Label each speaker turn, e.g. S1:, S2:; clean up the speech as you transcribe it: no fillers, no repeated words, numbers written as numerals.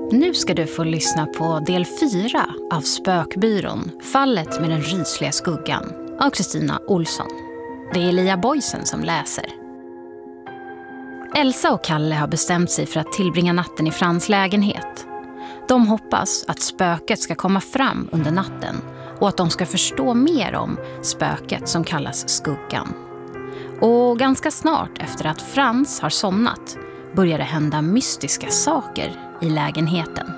S1: Nu ska du få lyssna på del 4 av Spökbyrån, fallet med den rysliga skuggan, av Kristina Olsson. Det är Lia Boysen som läser. Elsa och Kalle har bestämt sig för att tillbringa natten i Frans lägenhet. De hoppas att spöket ska komma fram under natten och att de ska förstå mer om spöket som kallas skuggan. Och ganska snart efter att Frans har somnat börjar det hända mystiska saker i lägenheten.